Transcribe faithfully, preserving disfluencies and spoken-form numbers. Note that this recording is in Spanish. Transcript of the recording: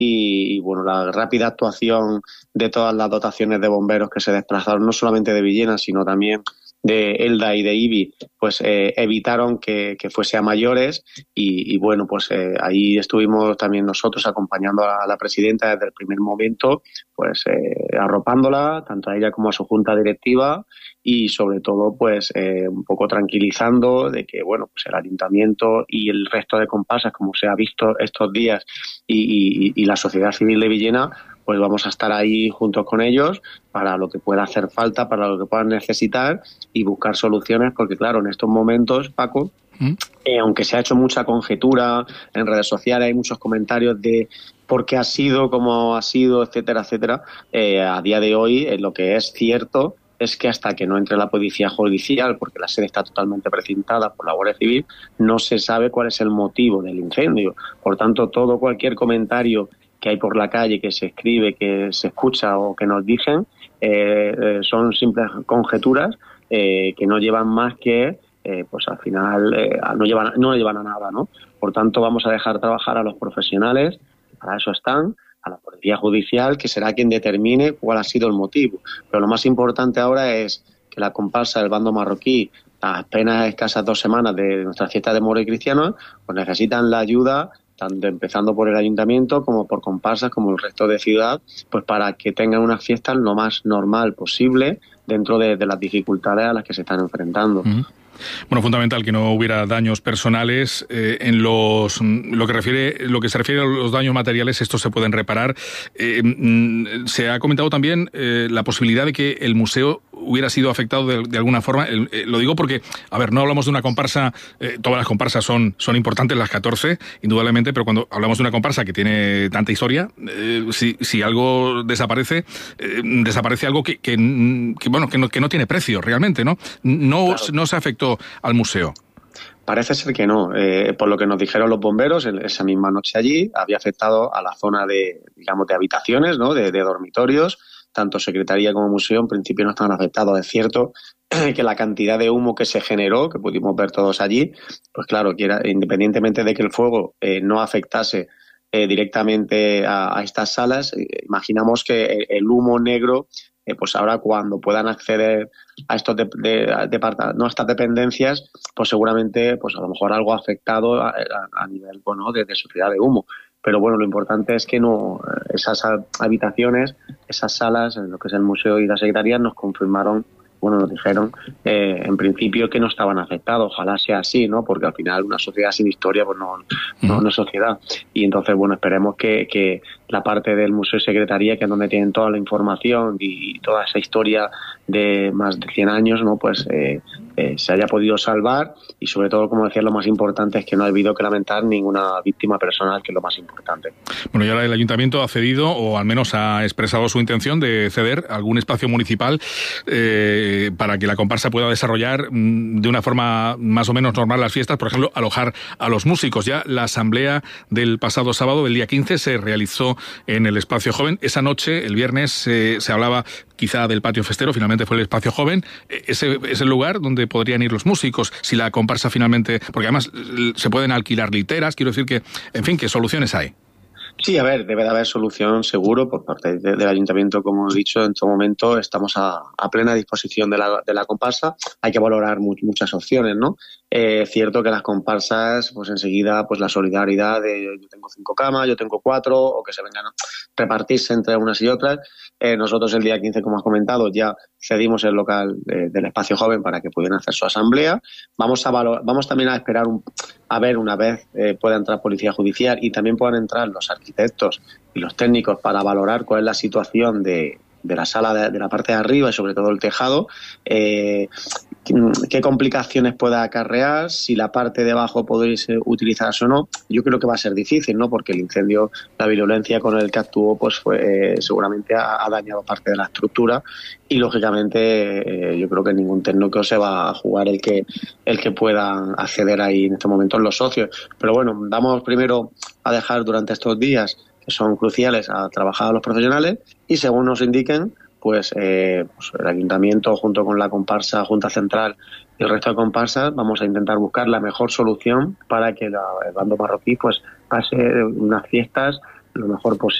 y, y bueno, la rápida actuación de todas las dotaciones de bomberos que se desplazaron, no solamente de Villena, sino también de Elda y de Ibi, pues eh, evitaron que, que fuese a mayores y, y bueno, pues eh, ahí estuvimos también nosotros acompañando a la presidenta desde el primer momento, pues eh, arropándola, tanto a ella como a su junta directiva y sobre todo pues eh, un poco tranquilizando de que bueno, pues el ayuntamiento y el resto de comparsas, como se ha visto estos días y, y, y la sociedad civil de Villena, pues vamos a estar ahí juntos con ellos para lo que pueda hacer falta, para lo que puedan necesitar y buscar soluciones, porque claro, en estos momentos, Paco, ¿Mm? eh, aunque se ha hecho mucha conjetura en redes sociales, hay muchos comentarios de por qué ha sido, cómo ha sido, etcétera, etcétera, eh, a día de hoy eh, lo que es cierto es que hasta que no entre la policía judicial, porque la sede está totalmente precintada por la Guardia Civil, no se sabe cuál es el motivo del incendio. Por tanto, todo cualquier comentario que hay por la calle, que se escribe, que se escucha o que nos dicen, eh, eh, son simples conjeturas eh, que no llevan más que, eh, pues al final, eh, no llevan no llevan a nada, ¿no? Por tanto, vamos a dejar trabajar a los profesionales, que para eso están, a la policía judicial, que será quien determine cuál ha sido el motivo. Pero lo más importante ahora es que la comparsa del bando marroquí, a apenas escasas dos semanas de nuestra fiesta de moros y cristianos, pues necesitan la ayuda tanto empezando por el ayuntamiento como por comparsas como el resto de ciudad, pues para que tengan unas fiestas lo más normal posible dentro de, de las dificultades a las que se están enfrentando. Uh-huh. Bueno, fundamental que no hubiera daños personales. Eh, en los lo que refiere lo que se refiere a los daños materiales, estos se pueden reparar. Eh, se ha comentado también eh, la posibilidad de que el museo hubiera sido afectado de, de alguna forma. Eh, eh, lo digo porque, a ver, no hablamos de una comparsa, eh, todas las comparsas son, son importantes, las catorce, indudablemente, pero cuando hablamos de una comparsa que tiene tanta historia, eh, si, si algo desaparece, eh, desaparece algo que, que, que bueno, que no, que no tiene precio realmente, ¿no? No, claro. No se afectó al museo. Parece ser que no. Eh, por lo que nos dijeron los bomberos, en esa misma noche allí había afectado a la zona de, digamos, de habitaciones, ¿no? De, de dormitorios. Tanto secretaría como museo en principio no estaban afectados. Es cierto que la cantidad de humo que se generó, que pudimos ver todos allí, pues claro, que era, independientemente de que el fuego eh, no afectase eh, directamente a, a estas salas, eh, imaginamos que el, el humo negro, eh, pues ahora cuando puedan acceder a estos de, de, de, de no estas dependencias, pues seguramente pues a lo mejor algo afectado a, a, a nivel bueno de, de sociedad de humo. Pero bueno, lo importante es que no esas habitaciones, esas salas, en lo que es el museo y la secretaría, nos confirmaron, bueno, nos dijeron eh, en principio que no estaban afectados. Ojalá sea así, ¿no? Porque al final una sociedad sin historia pues no, no, no es sociedad. Y entonces, bueno, esperemos que, que la parte del museo y secretaría, que es donde tienen toda la información y, y toda esa historia de más de cien años, ¿no? Pues eh, eh, se haya podido salvar y sobre todo, como decía, lo más importante es que no ha habido que lamentar ninguna víctima personal, que es lo más importante. Bueno, y ahora el ayuntamiento ha cedido, o al menos ha expresado su intención de ceder algún espacio municipal eh, para que la comparsa pueda desarrollar de una forma más o menos normal las fiestas, por ejemplo, alojar a los músicos. Ya la asamblea del pasado sábado, del día quince, se realizó en el Espacio Joven. Esa noche, el viernes, eh, se hablaba quizá del patio festero, finalmente fue el Espacio Joven. Ese es el lugar donde podrían ir los músicos si la comparsa finalmente... Porque además se pueden alquilar literas, quiero decir que, en fin, ¿qué soluciones hay? Sí, a ver, debe de haber solución seguro por parte de, del ayuntamiento, como he dicho, en todo momento estamos a, a plena disposición de la, de la comparsa. Hay que valorar mu- muchas opciones, ¿no? Es eh, cierto que las comparsas, pues enseguida, pues la solidaridad de yo tengo cinco camas, yo tengo cuatro, o que se vengan a repartirse entre unas y otras. Eh, nosotros el día quince, como has comentado, ya cedimos el local de, del Espacio Joven para que pudieran hacer su asamblea. Vamos a valor, vamos también a esperar un, a ver una vez eh, pueda entrar Policía Judicial y también puedan entrar los arquitectos y los técnicos para valorar cuál es la situación de, de la sala de, de la parte de arriba y sobre todo el tejado, eh, qué complicaciones pueda acarrear, si la parte de abajo podéis utilizarse o no. Yo creo que va a ser difícil, ¿no? Porque el incendio, la violencia con el que actuó, pues fue eh, seguramente ha, ha dañado parte de la estructura y lógicamente eh, yo creo que ningún técnico se va a jugar el que el que puedan acceder ahí en estos momentos los socios. Pero bueno, vamos primero a dejar durante estos días, que son cruciales, a trabajar a los profesionales y según nos indiquen, pues, eh, pues el ayuntamiento junto con la comparsa, Junta Central y el resto de comparsas vamos a intentar buscar la mejor solución para que la, el bando marroquí pues pase unas fiestas lo mejor posible.